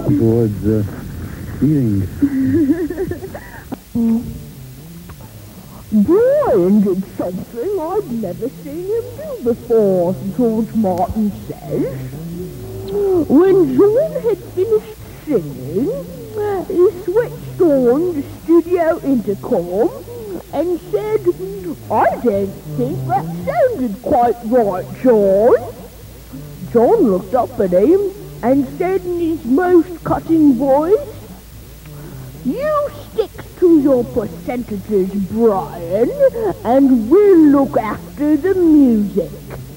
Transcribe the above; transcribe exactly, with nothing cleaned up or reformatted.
towards uh, eating. Brian did something I'd never seen him do before, George Martin says. When John had finished singing, he switched on the studio intercom and said, "I don't think that sounded quite right, John." John looked up at him and said in his most cutting voice, "You stick to your percentages, Brian, and we'll look after the music."